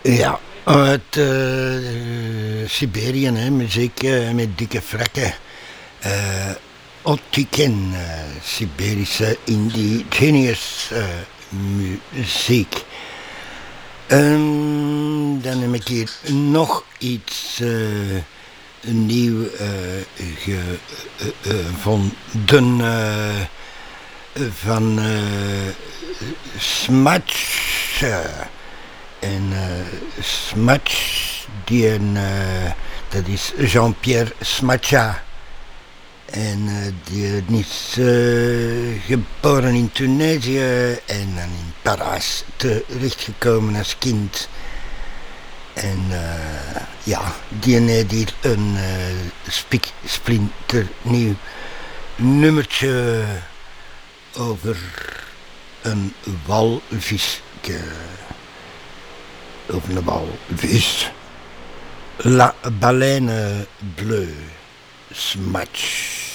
Ja, uit Siberië, hè, muziek met dikke frakken. Otiken, Siberische indigenous muziek. Dan heb ik hier nog iets nieuw gevonden van Smatch. En Smatch, dat is Jean-Pierre Smatcha. En die is geboren in Tunesië en dan in Parijs terechtgekomen als kind. En ja, die heeft hier een splinternieuw nummertje over een walvisje. Over een walvis. La baleine bleue. Smatch.